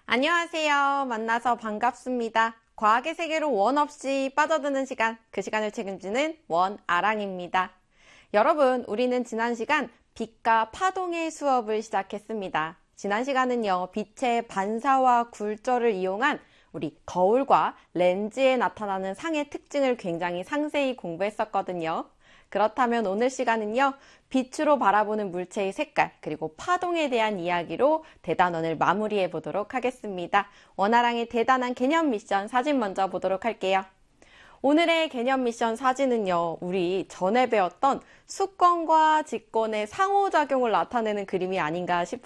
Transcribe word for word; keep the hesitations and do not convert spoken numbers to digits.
안녕하세요. 만나서 반갑습니다. 과학의 세계로 원 없이 빠져드는 시간, 그 시간을 책임지는 원아랑입니다. 여러분, 우리는 지난 시간 빛과 파동의 수업을 시작했습니다. 지난 시간은요, 빛의 반사와 굴절을 이용한 우리 거울과 렌즈에 나타나는 상의 특징을 굉장히 상세히 공부했었거든요. 그렇다면 오늘 시간은요, 빛으로 바라보는 물체의 색깔, 그리고 파동에 대한 이야기로 대단원을 마무리해 보도록 하겠습니다. 원아랑의 대단한 개념 미션 사진 먼저 보도록 할게요. 오늘의 개념 미션 사진은요, 우리 전에 배웠던 수권과 직권의 상호작용을 나타내는 그림이 아닌가 싶어요.